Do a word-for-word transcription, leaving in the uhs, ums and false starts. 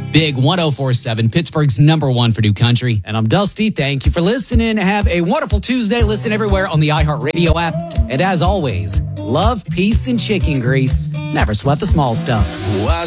Big one oh four point seven, Pittsburgh's number one for new country. And I'm Dusty. Thank you for listening. Have a wonderful Tuesday. Listen everywhere on the iHeartRadio app. And as always, love, peace, and chicken grease. Never sweat the small stuff. Why